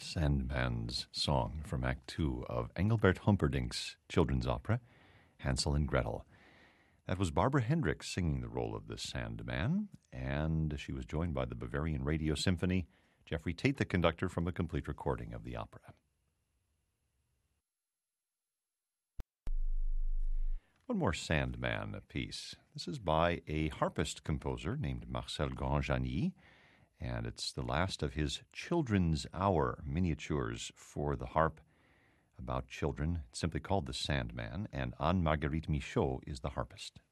Sandman's song from Act Two of Engelbert Humperdinck's children's opera, Hansel and Gretel. That was Barbara Hendricks singing the role of the Sandman, and she was joined by the Bavarian Radio Symphony, Jeffrey Tate, the conductor, from a complete recording of the opera. One more Sandman piece. This is by a harpist composer named Marcel Grandjani, and it's the last of his Children's Hour miniatures for the harp about children. It's simply called The Sandman, and Anne-Marguerite Michaud is the harpist.